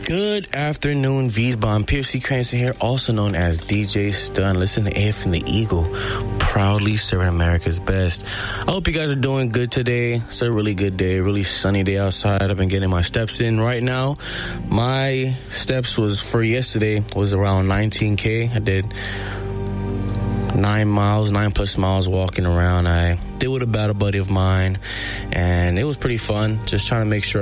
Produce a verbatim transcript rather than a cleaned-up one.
Good afternoon, V's Bomb. P F C Cranston here, also known as D J Stun. Listen to A F and the Eagle, proudly serving America's best. I hope you guys are doing good today. It's a really good day, really sunny day outside. I've been getting my steps in right now. My steps was for yesterday was around nineteen K. I did nine miles, nine plus miles walking around. I did with a battle buddy of mine, and it was pretty fun. Just trying to make sure